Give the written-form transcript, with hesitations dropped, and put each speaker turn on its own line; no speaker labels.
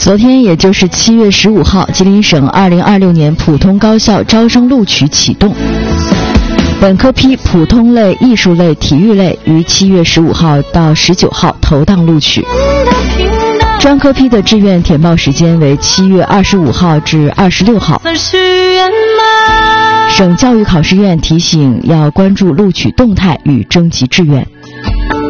昨天也就是7月15号，吉林省2026年普通高校招生录取启动。本科批普通类、艺术类、体育类于7月15号到19号投档录取。专科批的志愿填报时间为7月25号至26号。省教育考试院提醒要关注录取动态与征集志愿。